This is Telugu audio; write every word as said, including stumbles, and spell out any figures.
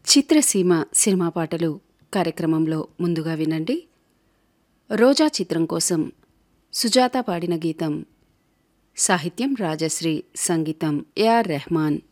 చిత్రసీమ సినిమా పాటలు కార్యక్రమంలో ముందుగా వినండి. రోజా చిత్రం కోసం సుజాత పాడిన గీతం, సాహిత్యం రాజశ్రీ, సంగీతం ఏఆర్ రెహమాన్.